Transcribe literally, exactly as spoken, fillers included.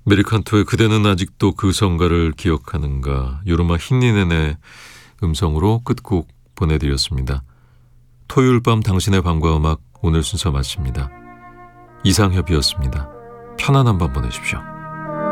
메리칸토의 그대는 아직도 그 성가를 기억하는가, 요르마 흰리넨의 음성으로 끝곡 보내드렸습니다. 토요일 밤 당신의 밤과 음악, 오늘 순서 마칩니다. 이상협이었습니다. 편안한 밤 보내십시오.